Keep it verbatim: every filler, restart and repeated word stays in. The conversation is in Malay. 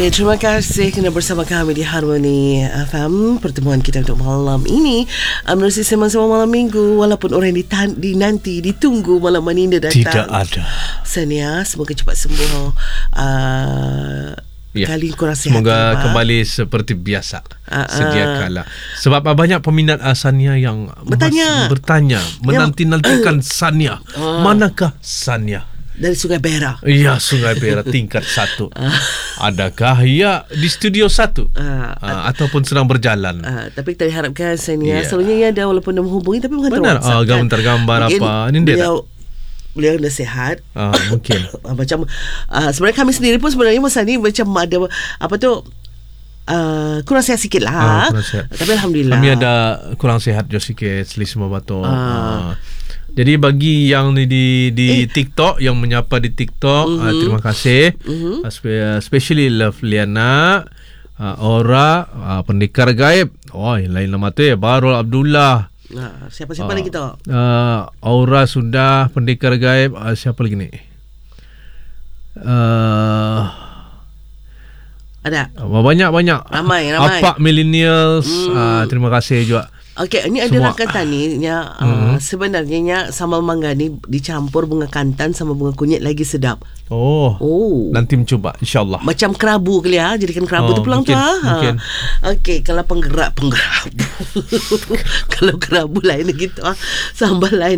Ya, terima kasih kerana bersama kami di Harmony F M. Pertemuan kita untuk malam ini uh, menerusi sembang-sembang malam minggu. Walaupun orang yang ditan- dinanti, ditunggu malam Maninda datang, tidak ada. Sania, semoga cepat sembuh. uh, Ya. Kali kurang sihat. Semoga ya, kembali seperti biasa uh, sedia kala. Sebab banyak peminat uh, Sania yang bertanya, mas, bertanya menanti-nantikan Sania. uh, Manakah Sania? Dari Sungai Bera. Iya, Sungai Bera tingkat satu. Adakah ia di studio satu? Uh, uh, ataupun sedang berjalan? Uh, tapi kita harapkan Sania, yeah. selalunya ia ada walaupun dah menghubungi tapi mengantar Benar, WhatsApp. uh, gambar-gambar apa? Ini dia beliau, beliau dah sihat. Uh, mungkin. Macam uh, sebenarnya kami sendiri pun sebenarnya masa ni macam ada apa tu, uh, kurang sihat sikit lah. Uh, kurang sihat. Tapi Alhamdulillah. Kami ada kurang sihat juga sikit, selisih batuk. Uh. Uh. Jadi bagi yang di di, di eh. TikTok, yang menyapa di TikTok, uh-huh. uh, terima kasih. Uh-huh. Uh, especially Love Liana, uh, Aura, uh, Pendekar Gaib. Oh, lain nama tu ya, Barul Abdullah. Nah, siapa-siapa uh, lagi tu? Uh, Aura sudah, Pendekar Gaib, uh, siapa lagi ni? Uh, ada. Uh, banyak-banyak. Ramai, ramai. Apak Millennials, hmm. uh, terima kasih juga. Okey, ini ada Semua. rakan tani nya, uh, mm-hmm. sebenarnya nya sambal mangga ni dicampur bunga kantan sama bunga kunyit lagi sedap. Oh. Oh. Nanti mencuba insya-Allah. Macam kerabu kali ya, jadikan kerabu oh, tu pulang mungkin, tu ah. Mungkin. Okey, kalau penggerak penggerak. Kalau kerabu lain gitu ah. Sambal lain.